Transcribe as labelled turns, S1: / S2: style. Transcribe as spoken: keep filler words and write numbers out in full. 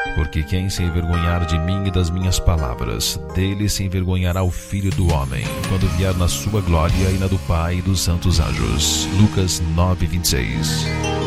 S1: Porque quem se envergonhar de mim e das minhas palavras, dele se envergonhará o Filho do Homem, quando vier na sua glória e na do Pai e dos santos anjos. Lucas nove, vinte e seis.